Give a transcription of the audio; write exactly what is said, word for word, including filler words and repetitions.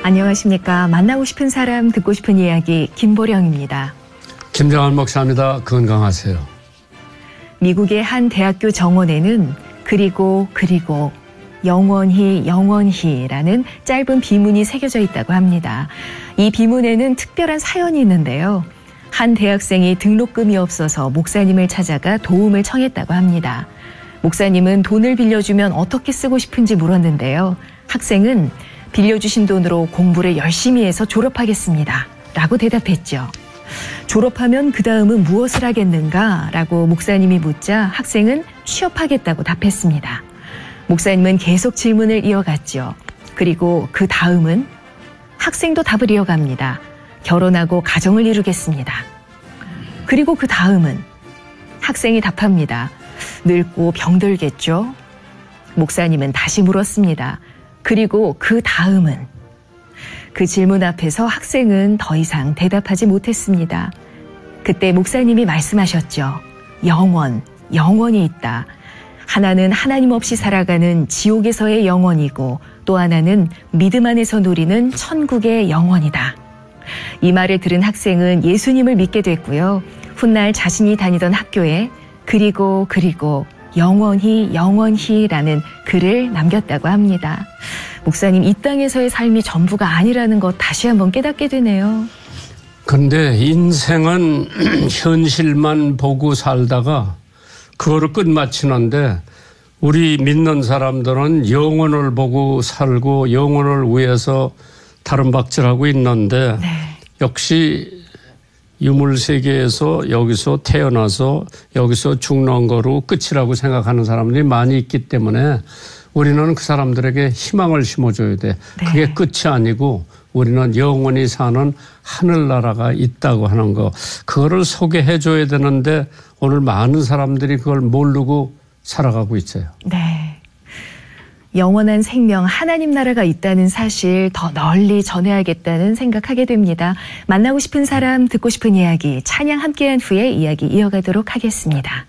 안녕하십니까. 만나고 싶은 사람, 듣고 싶은 이야기 김보령입니다. 김정한 목사입니다. 건강하세요. 미국의 한 대학교 정원에는 그리고 그리고 영원히 영원히라는 짧은 비문이 새겨져 있다고 합니다. 이 비문에는 특별한 사연이 있는데요. 한 대학생이 등록금이 없어서 목사님을 찾아가 도움을 청했다고 합니다. 목사님은 돈을 빌려주면 어떻게 쓰고 싶은지 물었는데요. 학생은 빌려주신 돈으로 공부를 열심히 해서 졸업하겠습니다 라고 대답했죠. 졸업하면 그 다음은 무엇을 하겠는가? 라고 목사님이 묻자 학생은 취업하겠다고 답했습니다. 목사님은 계속 질문을 이어갔죠. 그리고 그 다음은 학생도 답을 이어갑니다. 결혼하고 가정을 이루겠습니다. 그리고 그 다음은 학생이 답합니다. 늙고 병들겠죠? 목사님은 다시 물었습니다. 그리고 그 다음은? 그 질문 앞에서 학생은 더 이상 대답하지 못했습니다. 그때 목사님이 말씀하셨죠. 영원, 영원이 있다. 하나는 하나님 없이 살아가는 지옥에서의 영원이고 또 하나는 믿음 안에서 누리는 천국의 영원이다. 이 말을 들은 학생은 예수님을 믿게 됐고요. 훗날 자신이 다니던 학교에 그리고 그리고 영원히 영원히라는 글을 남겼다고 합니다. 목사님, 이 땅에서의 삶이 전부가 아니라는 것 다시 한번 깨닫게 되네요. 그런데 인생은 현실만 보고 살다가 그거를 끝마치는데 우리 믿는 사람들은 영혼을 보고 살고 영혼을 위해서 다름박질하고 있는데 네. 역시 유물세계에서 여기서 태어나서 여기서 죽는 거로 끝이라고 생각하는 사람들이 많이 있기 때문에 우리는 그 사람들에게 희망을 심어줘야 돼. 네. 그게 끝이 아니고 우리는 영원히 사는 하늘나라가 있다고 하는 거. 그거를 소개해 줘야 되는데 오늘 많은 사람들이 그걸 모르고 살아가고 있어요. 네. 영원한 생명, 하나님 나라가 있다는 사실 더 널리 전해야겠다는 생각하게 됩니다. 만나고 싶은 사람, 듣고 싶은 이야기, 찬양 함께한 후에 이야기 이어가도록 하겠습니다.